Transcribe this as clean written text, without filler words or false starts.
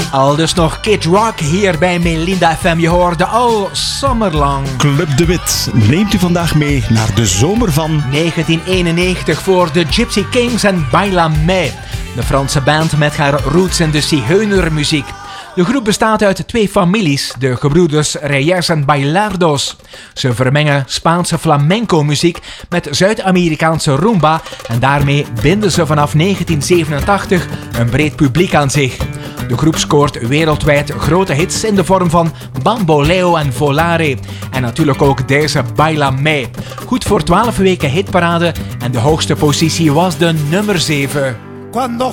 Al dus nog Kid Rock hier bij Melinda FM. Je hoorde al zomerlang. Club de Wit neemt u vandaag mee naar de zomer van 1991 voor de Gypsy Kings en Baila Me. De Franse band met haar roots in de zigeunermuziek. De groep bestaat uit 2 families, de gebroeders Reyes en Bailardos. Ze vermengen Spaanse flamenco-muziek met Zuid-Amerikaanse rumba en daarmee binden ze vanaf 1987 een breed publiek aan zich. De groep scoort wereldwijd grote hits in de vorm van Bamboleo en Volare. En natuurlijk ook deze Baila Me. Goed voor 12 weken hitparade en de hoogste positie was de nummer 7. Cuando